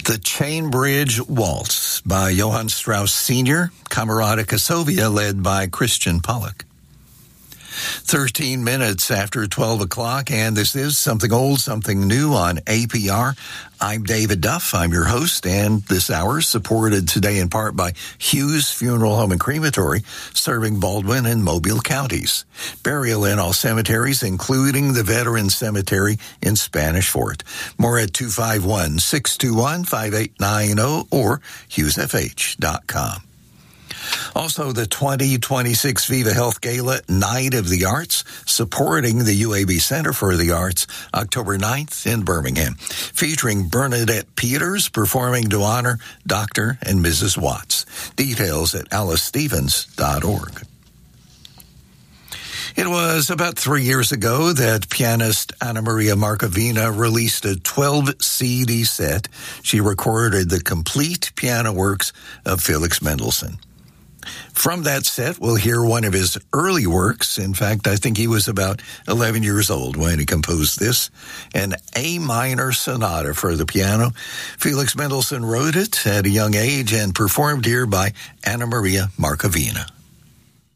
The Chain Bridge Waltz by Johann Strauss Sr., Camerata Casovia led by Christian Pollock. 13 minutes after 12 o'clock, and this is Something Old, Something New on APR. I'm David Duff. I'm your host, and this hour is supported today in part by Hughes Funeral Home and Crematory, serving Baldwin and Mobile counties. Burial in all cemeteries, including the Veteran Cemetery in Spanish Fort. More at 251-621-5890 or hughesfh.com. Also, the 2026 Viva Health Gala Night of the Arts, supporting the UAB Center for the Arts, October 9th in Birmingham, featuring Bernadette Peters performing to honor Dr. and Mrs. Watts. Details at alicestevens.org. It was about 3 years ago that pianist Anna Maria Markovina released a 12-CD set. She recorded the complete piano works of Felix Mendelssohn. From that set, we'll hear one of his early works. In fact, I think he was about 11 years old when he composed this, an A minor sonata for the piano. Felix Mendelssohn wrote it at a young age and performed here by Anna Maria Markovina.